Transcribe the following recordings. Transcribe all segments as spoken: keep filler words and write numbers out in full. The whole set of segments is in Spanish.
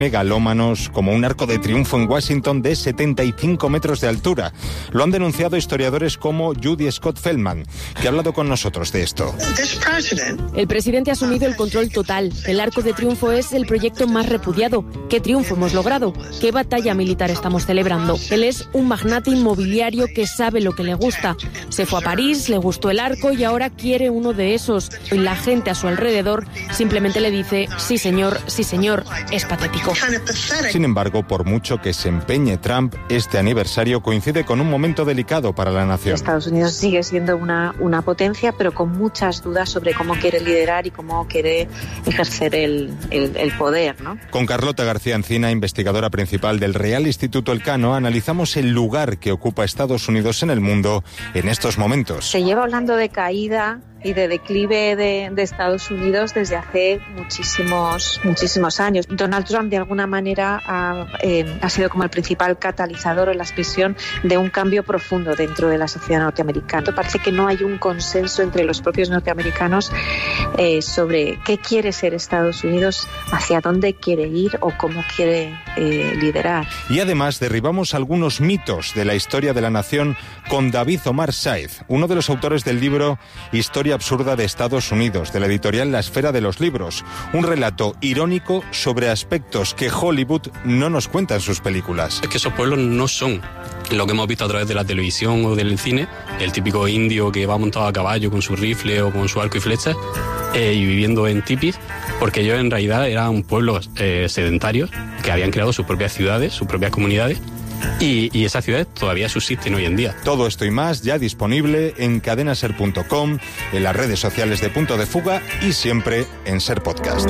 megalómanos como un arco de triunfo en Washington de setenta y cinco metros de altura. Lo han denunciado historiadores como Judy Scott Feldman, que ha hablado con nosotros de esto. El presidente ha asumido el control total. El arco de triunfo es el proyecto más repudiado. ¿Qué triunfo hemos logrado? ¿Qué batalla militar estamos celebrando? Él es un magnate inmobiliario que sabe lo que le gusta. Se fue a París, le gustó el arco y ahora quiere uno de esos. Y la gente a su alrededor simplemente le dice, sí señor, sí señor. Es patético. Sin embargo, por mucho que se empeñe Trump, este aniversario coincide con un momento delicado para la nación. Estados Unidos sigue siendo una, una potencia, pero con muchas dudas sobre cómo quiere liderar y cómo quiere ejercer el, el, el poder, ¿no? Con Carlota García Encina, investigadora principal del Real Instituto Elcano, analizamos el lugar que ocupa Estados Unidos en el mundo en estos momentos. Se lleva hablando de caída y de declive de, de Estados Unidos desde hace muchísimos muchísimos años. Donald Trump de alguna manera ha, eh, ha sido como el principal catalizador o la expresión de un cambio profundo dentro de la sociedad norteamericana. Parece que no hay un consenso entre los propios norteamericanos eh, sobre qué quiere ser Estados Unidos, hacia dónde quiere ir o cómo quiere eh, liderar. Y además derribamos algunos mitos de la historia de la nación con David Omar Saiz, uno de los autores del libro Historia absurda de Estados Unidos, de la editorial La Esfera de los Libros, un relato irónico sobre aspectos que Hollywood no nos cuenta en sus películas. Es que esos pueblos no son lo que hemos visto a través de la televisión o del cine, el típico indio que va montado a caballo con su rifle o con su arco y flechas eh, y viviendo en tipis, porque ellos en realidad eran pueblos eh, sedentarios que habían creado sus propias ciudades, sus propias comunidades. Y, y esas ciudades todavía subsisten hoy en día. Todo esto y más ya disponible en cadenaser punto com, en las redes sociales de Punto de Fuga y siempre en Ser Podcast.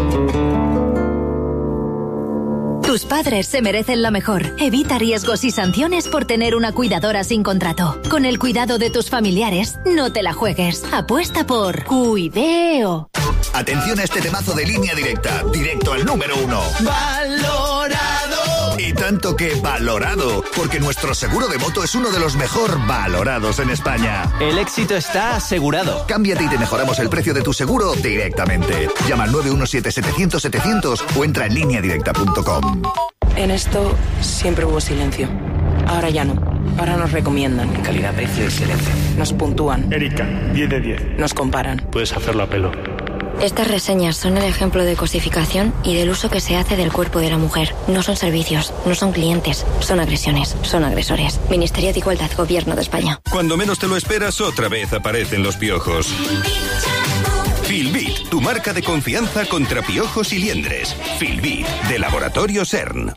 Tus padres se merecen lo mejor. Evita riesgos y sanciones por tener una cuidadora sin contrato. Con el cuidado de tus familiares, no te la juegues. Apuesta por Cuideo. Atención a este temazo de Línea Directa, directo al número uno. ¡Valorado! Y tanto que valorado, porque nuestro seguro de moto es uno de los mejor valorados en España. El éxito está asegurado. Cámbiate y te mejoramos el precio de tu seguro directamente. Llama al nueve uno siete setecientos setecientos o entra en línea directa punto com. En esto siempre hubo silencio. Ahora ya no. Ahora nos recomiendan. En calidad, precio y silencio. Nos puntúan. Erika, diez de diez. Nos comparan. Puedes hacerlo a pelo. Estas reseñas son el ejemplo de cosificación y del uso que se hace del cuerpo de la mujer. No son servicios, no son clientes, son agresiones, son agresores. Ministerio de Igualdad, Gobierno de España. Cuando menos te lo esperas, otra vez aparecen los piojos. Filbit, tu marca de confianza contra piojos y liendres. Filbit, de Laboratorio CERN.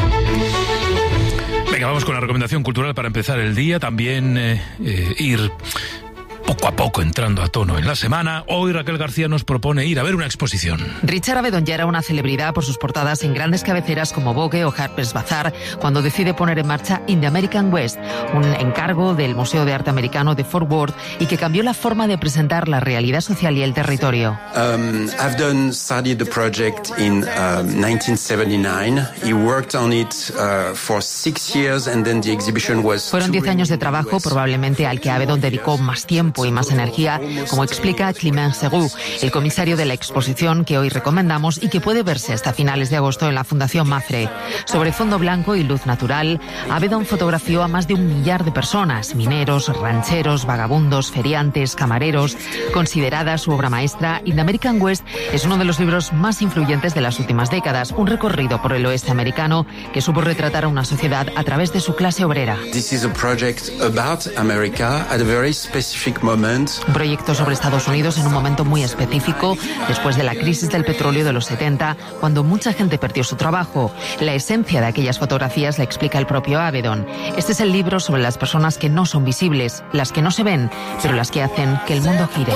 Venga, vamos con la recomendación cultural para empezar el día. También eh, eh, ir poco a poco entrando a tono en la semana. Hoy Raquel García nos propone ir a ver una exposición. Richard Avedon ya era una celebridad por sus portadas en grandes cabeceras como Vogue o Harper's Bazaar cuando decide poner en marcha In the American West, un encargo del Museo de Arte Americano de Fort Worth y que cambió la forma de presentar la realidad social y el territorio. Um, Avedon started the project in uh, nineteen seventy-nine. He worked on it uh, for six years and then the exhibition was... Fueron diez años de trabajo, probablemente al que Avedon dedicó más tiempo y más energía, como explica Clément Segou, el comisario de la exposición que hoy recomendamos y que puede verse hasta finales de agosto en la Fundación Mafre. Sobre fondo blanco y luz natural, Avedon fotografió a más de un millar de personas, mineros, rancheros, vagabundos, feriantes, camareros. Considerada su obra maestra, In the American West es uno de los libros más influyentes de las últimas décadas, un recorrido por el oeste americano que supo retratar a una sociedad a través de su clase obrera. This is a project about America at a very specific moment. Un proyecto sobre Estados Unidos en un momento muy específico, después de la crisis del petróleo de los setenta, cuando mucha gente perdió su trabajo. La esencia de aquellas fotografías la explica el propio Avedon. Este es el libro sobre las personas que no son visibles, las que no se ven, pero las que hacen que el mundo gire.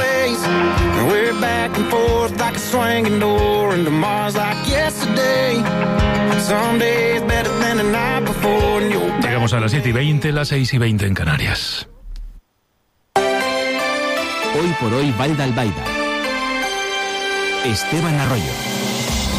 Llegamos a las siete y veinte, las seis y veinte en Canarias. Hoy por hoy, Valda Albaida. Esteban Arroyo.